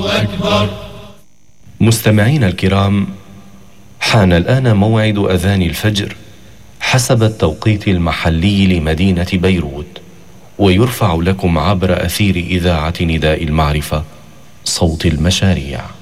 أكبر. مستمعين الكرام، حان الآن موعد أذان الفجر حسب التوقيت المحلي لمدينة بيروت، ويرفع لكم عبر أثير إذاعة نداء المعرفة صوت المشاريع.